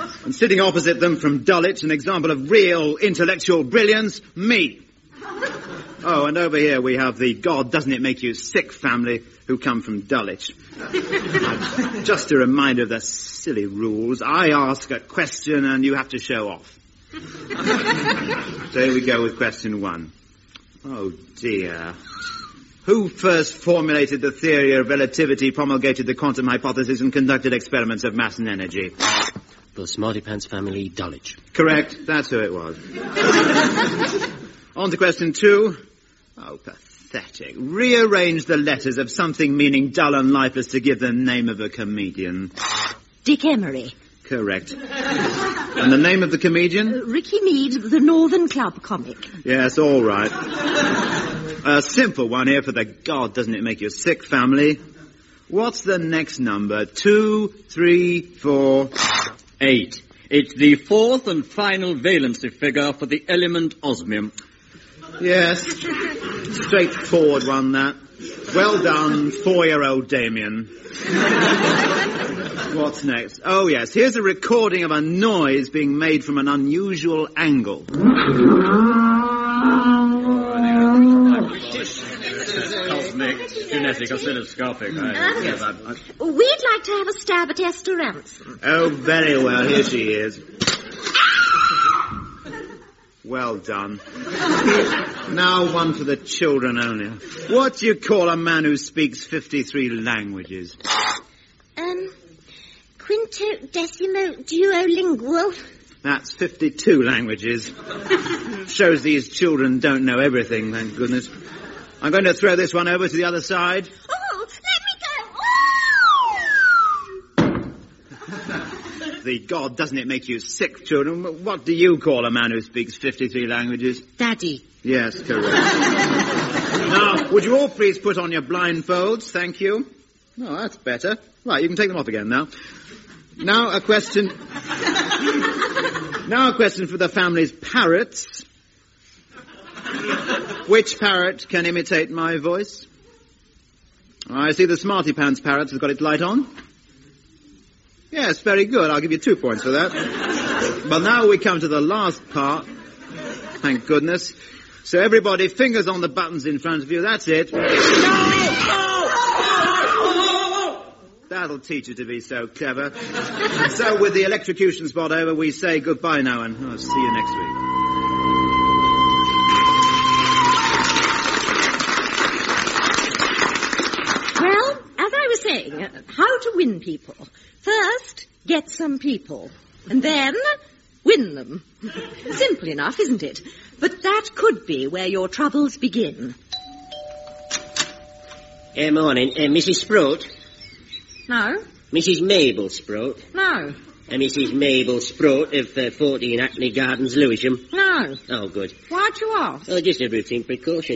And sitting opposite them from Dulwich, an example of real intellectual brilliance, me. Oh, and over here we have the God Doesn't It Make You Sick family who come from Dulwich. Just a reminder of the silly rules. I ask a question and you have to show off. So here we go with question 1. Oh, dear. Who first formulated the theory of relativity, promulgated the quantum hypothesis, and conducted experiments of mass and energy? The Smarty Pants family, Dulwich. Correct. That's who it was. On to question 2. Oh, pathetic. Rearrange the letters of something meaning dull and lifeless to give the name of a comedian. Dick Emery. Correct. And the name of the comedian? Ricky Mead, the Northern Club comic. Yes, all right. A simple one here for the God Doesn't It Make You Sick family. What's the next number? 2, 3, 4... 8. It's the 4th and final valency figure for the element osmium. Yes. Straightforward one, that. Well done, 4-year-old Damien. What's next? Oh, yes. Here's a recording of a noise being made from an unusual angle. Cosmic, genetic, oscilloscopic. We'd like to have a stab at Esther Ransom. Oh, very well. Here she is. Well done. Now one for the children only. What do you call a man who speaks 53 languages? Quinto decimo duolingual. That's 52 languages. Shows these children don't know everything, thank goodness. I'm going to throw this one over to the other side. Oh, let me go. The God Doesn't It Make You Sick, children? What do you call a man who speaks 53 languages? Daddy. Yes, correct. Now, would you all please put on your blindfolds? Thank you. Oh, that's better. Right, you can take them off again now. Now a question for the family's parrots. Which parrot can imitate my voice? I see the Smarty Pants parrot has got its light on. Yes, very good. I'll give you 2 points for that. But now we come to the last part. Thank goodness. So everybody, fingers on the buttons in front of you. That's it. That'll teach you to be so clever. So with the electrocution spot over, we say goodbye now and I'll see you next week. Well, as I was saying, how to win people. First, get some people. And then, win them. Simple enough, isn't it? But that could be where your troubles begin. Morning. Mrs. Sprout? No. Mrs. Mabel Sprout? No. Mrs. Mabel Sprout of 14 Hackney Gardens, Lewisham? No. Oh, good. Why'd you ask? Oh, just a routine precaution.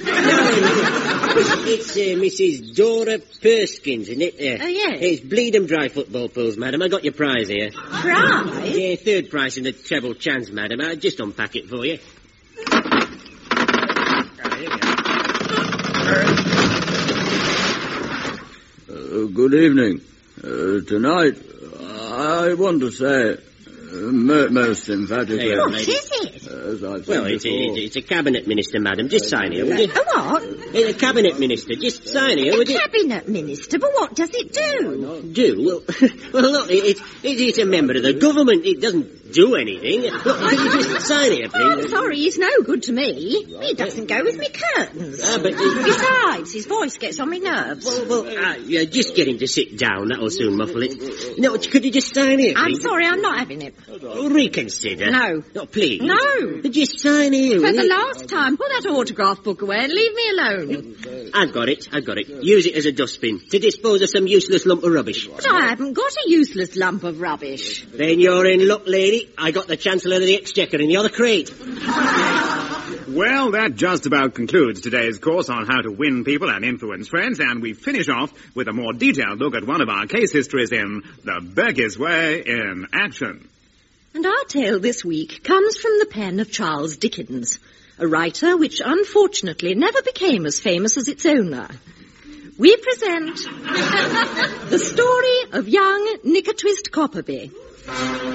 It's Mrs. Dora Perskins, isn't it? Oh, yes. It's Bleedham Dry Football Pools, madam. I got your prize here. Prize? Yeah, 3rd prize in the treble chance, madam. I'll just unpack it for you. Good evening. Tonight, I want to say, most emphatically... What is it? As I've said Well, before. it's a cabinet minister, madam. Just sign here, would you? A what? A cabinet minister. Just sign here, would you? Cabinet minister, but what does it do? Do? Well, well, look, it's a member of the government. It doesn't do anything. Look, can you just sign here, please? I'm sorry, he's no good to me. He doesn't go with me curtains. But... Besides, his voice gets on my nerves. Yeah, just get him to sit down. That'll soon muffle it. No, could you just sign here, please? I'm sorry, I'm not having it. Reconsider. No. No, please. No. Just sign here. For the last time, put that autograph book away and leave me alone. I've got it. Use it as a dustbin to dispose of some useless lump of rubbish. But I haven't got a useless lump of rubbish. Then you're in luck, lady. I got the Chancellor of the Exchequer in the other crate. Well, that just about concludes today's course on how to win people and influence friends, and we finish off with a more detailed look at one of our case histories in The Burke's Way in Action. And our tale this week comes from the pen of Charles Dickens, a writer which unfortunately never became as famous as its owner. We present the story of young Nicotwist Copperby.